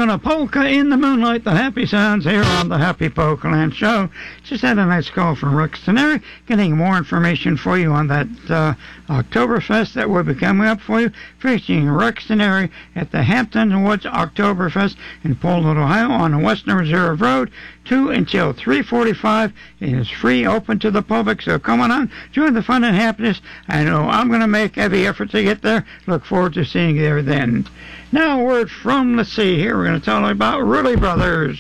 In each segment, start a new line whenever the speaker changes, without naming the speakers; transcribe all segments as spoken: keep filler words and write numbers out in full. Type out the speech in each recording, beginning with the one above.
we're going to polka in the moonlight, the happy sounds here on the Happy Polka Land Show. Just had a nice call from Rick Steneri, getting more information for you on that uh, Oktoberfest that will be coming up for you, featuring Rick Steneri at the Hampton Woods Oktoberfest in Poland, Ohio, on the Western Reserve Road, two until three forty-five. It is free, open to the public, so come on on, join the fun and happiness. I know I'm going to make every effort to get there. Look forward to seeing you there then. Now, a word from the sea. Here we're going to tell you about Rulli Brothers.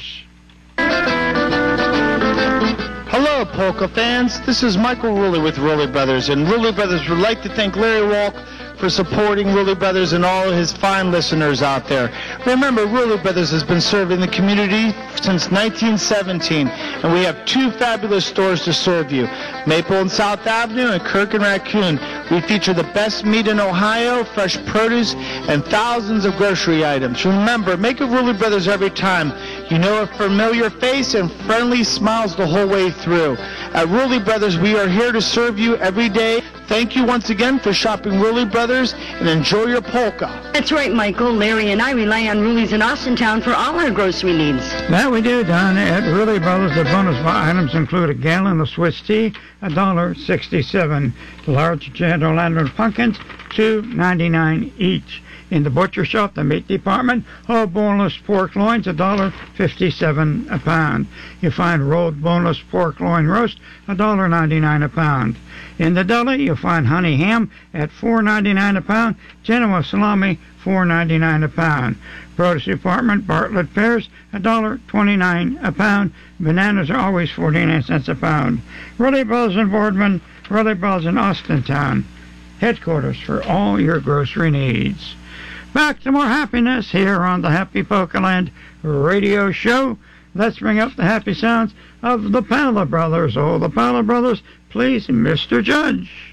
Hello, polka fans. This is Michael Rulli with Rulli Brothers, and Rulli Brothers would like to thank Larry Walk for supporting Rulli Brothers and all of his fine listeners out there. Remember, Rulli Brothers has been serving the community since nineteen seventeen, and we have two fabulous stores to serve you, Maple and South Avenue and Kirk and Raccoon. We feature the best meat in Ohio, fresh produce, and thousands of grocery items. Remember, make a Rulli Brothers every time. You know a familiar face and friendly smiles the whole way through. At Rulli Brothers, we are here to serve you every day. Thank you once again for shopping Rulli Brothers, and enjoy your polka.
That's right, Michael. Larry and I rely on Rulli's in Austintown for all our grocery needs.
That we do, Don. At Rulli Brothers, the bonus items include a gallon of Swiss tea, one dollar sixty-seven. Large Jack O' pumpkins, two ninety-nine each. In the butcher shop, the meat department, whole boneless pork loins, one dollar fifty-seven a pound. You find rolled boneless pork loin roast, one dollar ninety-nine a pound. In the deli, you'll find honey ham at four ninety-nine a pound, Genoa salami, four ninety-nine a pound. Produce department, Bartlett pears, one dollar twenty-nine a pound. Bananas are always forty-nine cents a pound. Rulli Brothers in Boardman, Rulli Brothers in Austintown, headquarters for all your grocery needs. Back to more happiness here on the Happy Polka Land radio show. Let's bring up the happy sounds of the Pala Brothers. Oh, the Pala Brothers, please, Mister Judge.